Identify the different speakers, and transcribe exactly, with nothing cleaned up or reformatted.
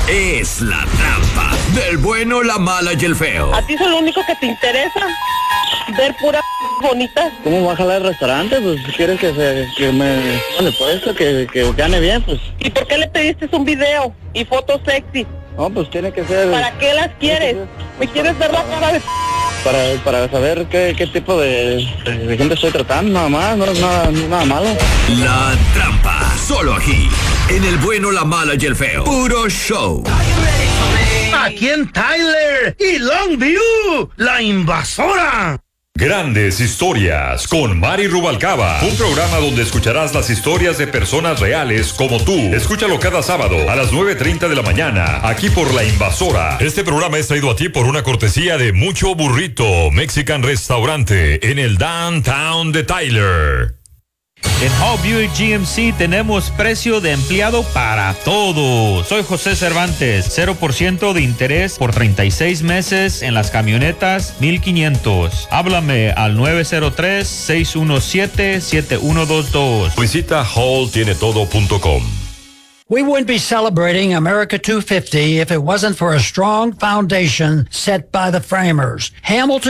Speaker 1: es La Trampa, del bueno, la mala y el feo.
Speaker 2: ¿A ti es lo único que te interesa? Ver pura bonita.
Speaker 3: ¿Cómo va a jalar el restaurante? Pues si quieres que, se, que me pone puesto, que, que gane bien, pues.
Speaker 2: ¿Y por qué le pediste un video y fotos sexy?
Speaker 3: No, pues tiene que ser...
Speaker 2: ¿Para qué las quieres? ¿Me quieres ver la cara de...
Speaker 3: Para, para saber qué, qué tipo de, de, de gente estoy tratando, nada más, no es nada, nada malo.
Speaker 1: La Trampa, solo aquí, en el bueno, la mala y el feo. Puro show.
Speaker 4: Aquí en Tyler y Longview, La Invasora.
Speaker 5: Grandes Historias con Mari Rubalcaba, un programa donde escucharás las historias de personas reales como tú. Escúchalo cada sábado a las nueve treinta de la mañana, aquí por La Invasora. Este programa es traído a ti por una cortesía de Mucho Burrito Mexican Restaurante en el Downtown de Tyler.
Speaker 6: En Hall Buick G M C tenemos precio de empleado para todos. Soy José Cervantes. cero por ciento de interés por treinta y seis meses en las camionetas mil quinientos. Háblame al nueve cero tres, seis uno siete, siete uno dos dos.
Speaker 5: Visita hall tiene todo punto com.
Speaker 7: We wouldn't be celebrating America two fifty if it wasn't for a strong foundation set by the framers. Hamilton